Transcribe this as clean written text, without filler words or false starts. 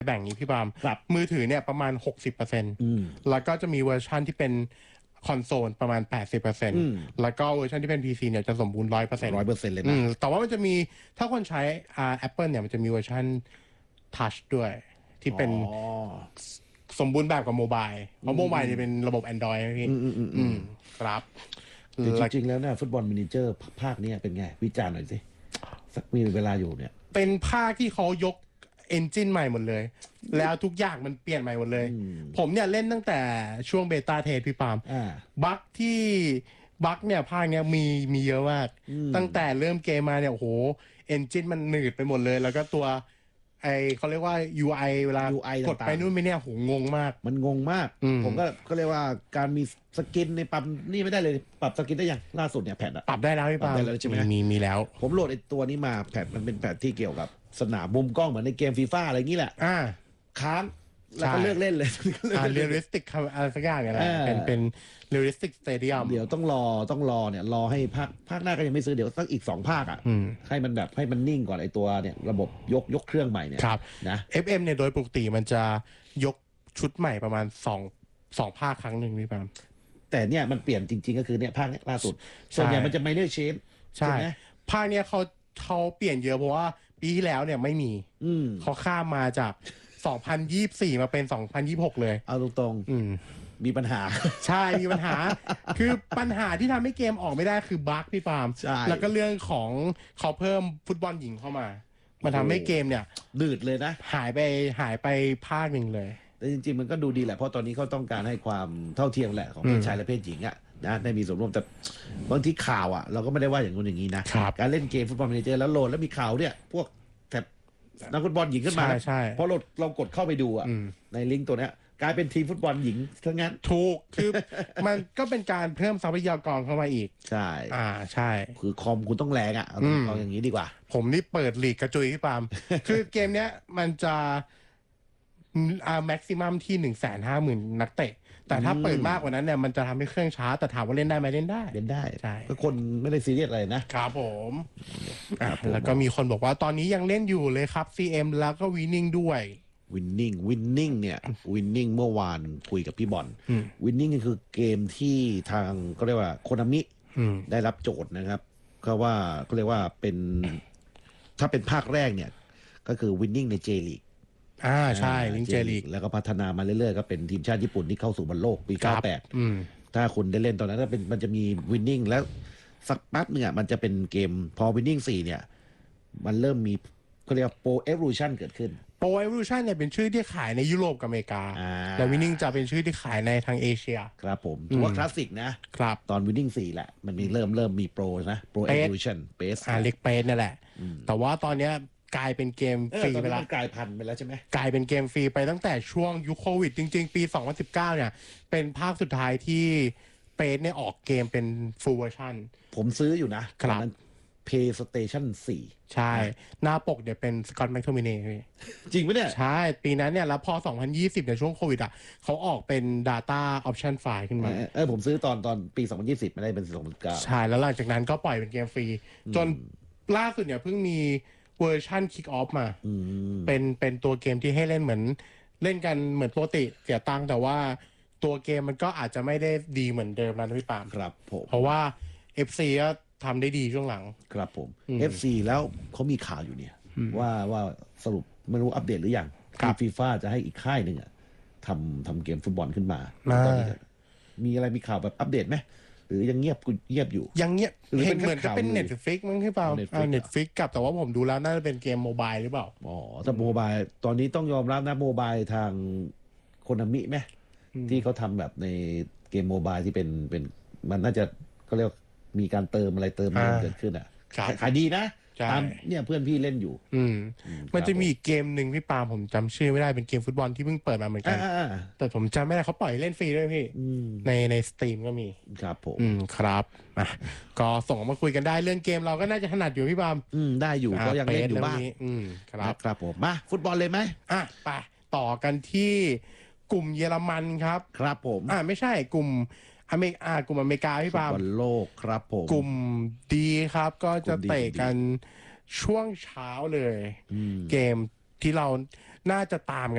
แบ่งนี้พี่ปามมือถือเนี่ยประมาณ 60% แล้วก็จะมีเวอร์ชันที่เป็นคอนโซลประมาณ 80% แล้วก็เวอร์ชันที่เป็น PC เนี่ยจะสมบูรณ์ 100% เลยนะแต่ว่ามันจะมีถ้าคนใช้Apple เนี่ยมันจะมีเวอร์ชัน Touch ด้วยที่เป็นสมบูรณ์แบบกับโมบายเพราะโมบายเนี่ยเป็นระบบ Android นะพี่ครับแต่จริงๆแล้วเนี่ยฟุตบอลมินิเจอร์ภาคนี้เป็นไงวิจารณ์หน่อยสิสักมีเวลาอยู่เนี่ยเป็นภาคที่เขายกเอนจินใหม่หมดเลยแล้วทุกอย่างมันเปลี่ยนใหม่หมดเลยผมเนี่ยเล่นตั้งแต่ช่วงเบต้าเทสพี่ปามบั๊กเนี่ยภาคเนี้ยมีเยอะมากตั้งแต่เริ่มเกมมาเนี่ยโอ้โหเอนจินมันหนืดไปหมดเลยแล้วก็ตัวเขาเรียกว่า UI เวลากดไปนู่นไม่เนี่ยโหงงมากมันงงมากผมก็เรียกว่าการมีสกินในปั๊มนี่ไม่ได้เลยปรับสกินได้ยังล่าสุดเนี่ยแพทปรับได้แล้วพี่ปามใช่ไหมมีแล้วผมโหลดไอ้ตัวนี้มาแพทมันเป็นแพทที่เกี่ยวกับสนามมุมกล้องเหมือนในเกมฟีฟ่าอะไรอย่างนี้แหละค้างแล้วก็เลิกเล่นเลยเรียลลิสติกอะไรสักอย่างเนี่ยแหละเป็นเรียลลิสติกสเตเดียมเดี๋ยวต้องรอเนี่ยรอให้ภาคหน้าก็ยังไม่ซื้อเดี๋ยวสักอีก2 ภาคให้มันแบบให้มันนิ่งก่อนไอ้ตัวเนี่ยระบบยกเครื่องใหม่เนี่ยนะ FM เนี่ยโดยปกติมันจะยกชุดใหม่ประมาณ2ภาคครั้งหนึ่งพี่ปามแต่เนี่ยมันเปลี่ยนจริงๆก็คือเนี่ยภาคนี้ล่าสุดส่วนใหญ่มันจะไม่เลือกเชนใช่ภาคเนี้ยเขาเปลี่ยนเยอะเพราะว่าปีที่แล้วเนี่ยไม่มีเขาข้ามมาจาก2024มาเป็น2026เลยเอาตรงๆมีปัญหาใช่มีปัญหาคือปัญหาที่ทำให้เกมออกไม่ได้คือบั๊กพี่ปาล์มแล้วก็เรื่องของเขาเพิ่มฟุตบอลหญิงเข้ามามันทำให้เกมเนี่ยดืดเลยนะหายไปภาคหนึ่งเลยแต่จริงๆมันก็ดูดีแหละเพราะตอนนี้เขาต้องการให้ความเท่าเทียมแหละของเพศชายและเพศหญิงอ่ะนะได้มีส่วนร่วมแต่บางทีข่าวอ่ะเราก็ไม่ได้ว่าอย่างนู้นอย่างนี้นะการเล่นเกมฟุตบอลมินิเจอร์แล้วโหลดแล้วมีข่าวเนี่ยพวกนักฟุตบอลหญิงขึ้นมาเพราะเรากดเข้าไปดูอ่ะในลิงก์ตัวนี้กลายเป็นทีมฟุตบอลหญิงทั้งนั้นถูกคือมันก็เป็นการเพิ่มทรัพยากรเข้ามาอีกใช่ใช่คือคอมคุณต้องแรงอ่ะเอาอย่างนี้ดีกว่าผมนี่เปิดลีกกระจุยพี่ปาม คือเกมเนี้ยมันจะแม็กซิมัมที่150,000 นักเตะแต่ถ้าเปิดมากกว่านั้นเนี่ยมันจะทำให้เครื่องช้าแต่ถามว่าเล่นได้ไหมเล่นได้ใช่ก็คนไม่ได้ซีเรียสอะไรนะครับผมแล้วก็มีคนบอกว่าตอนนี้ยังเล่นอยู่เลยครับ CM แล้วก็วินนิ่งด้วยวินนิ่งเนี่ยวินนิ่งเมื่อวานคุยกับพี่บอลวินนิ่งคือเกมที่ทางก็เรียกว่าโคนามิได้รับโจทย์นะครับก็ว่าก็เรียกว่าเป็นถ้าเป็นภาคแรกเนี่ยก็คือวินนิ่งในเจลีกใช่วินเจลีกแล้วก็พัฒนามาเรื่อยๆก็เป็นทีมชาติญี่ปุ่นที่เข้าสู่บอลโลกปี98ถ้าคุณได้เล่นตอนนั้นมันจะมีวินนิ่งแล้วสักแป๊บเนี่ยมันจะเป็นเกมพอวินนิ่ง4เนี่ยมันเริ่มมีเขาเรียกว่าโปรเอวูชันเกิดขึ้นโปรเอวูชันเนี่ยเป็นชื่อที่ขายในยุโรปกับอเมริกาแต่วินนิ่งจะเป็นชื่อที่ขายในทางเอเชียครับผมถือว่าคลาสสิกนะครับตอนวินนิ่ง4แหละมันมีเริ่มมีโปรนะโปรเอวูชันเปสเล็กเปสนี่แหละแต่ว่าตอนเนี้ยกลายเป็นเกมฟรีไปแล้วกลายพันธุ์ไปแล้วใช่ไหมกลายเป็นเกมฟรีไปตั้งแต่ช่วงยุคโควิดจริงๆปี2019เนี่ยเป็นภาคสุดท้ายที่เปสเนี่ยออกเกมเป็นฟูลเวอร์ชันผมซื้ออยู่นะครับ PlayStation 4 ใช่หน้าปกเนี่ยเป็นสกอตต์แมคโทมิเน่จริงไหมเนี่ยใช่ปีนั้นเนี่ยแล้วพอ2020ในช่วงโควิดเขาออกเป็น Data Option File ขึ้นมาผมซื้อตอนปี2020ไม่ได้เป็น2019 ใช่แล้วหลังจากนั้นก็ปล่อยเป็นเกมฟรีจนล่าสุดเนี่ยเพิ่งมีเวอร์ชัน Kick Off มาเป็นตัวเกมที่ให้เล่นเหมือนเล่นกันเหมือนปกติเสียตังค์แต่ว่าตัวเกมมันก็อาจจะไม่ได้ดีเหมือนเดิมนะพี่ปามครับผมเพราะว่า FC ก็ทำได้ดีช่วงหลังครับผม FC แล้วเขามีข่าวอยู่เนี่ยว่าสรุปไม่รู้อัปเดตหรือยังที่ฟีฟ่าจะให้อีกค่ายหนึ่งทำเกมฟุตบอลขึ้นมาตอนนี้มีอะไรมีข่าวแบบอัปเดตไหมหรือยังเงียบอยู่ยังเงียบเห็นเหมือนจะเป็น Netflix มั้งพี่เปล่าNetflix กับแต่ว่าผมดูแล้วน่าจะเป็นเกมโมบายหรือเปล่าแต่โมบายตอนนี้ต้องยอมรับนะโมบายทางโคนามิไหมที่เขาทำแบบในเกมโมบายที่เป็นมันน่าจะก็เรียกมีการเติมอะไรเกิดขึ้นขายดีนะตามเนี่ยเพื่อนพี่เล่นอยู่มันจะมีอีกเกมหนึ่งพี่ปาผมจำชื่อไม่ได้เป็นเกมฟุตบอลที่เพิ่งเปิดมาเหมือนกันแต่ผมจำไม่ได้เขาปล่อยเล่นฟรีด้วยพี่ในสตรีมก็มีครับผมครับก็ส่งมาคุยกันได้เรื่องเกมเราก็น่าจะถนัดอยู่พี่ปามได้อยู่ก็ยังเล่นอยู่บ้างครับผมมาฟุตบอลเลยไหมไปต่อกันที่กลุ่มเยอรมันครับครับผมไม่ใช่กลุ่มกลุ่มอเมริกาพี่ปามฟุตบอลโลกครับผมกลุ่มดีครับก็จะเตะกันช่วงเช้าเลยเกมที่เราน่าจะตามกัน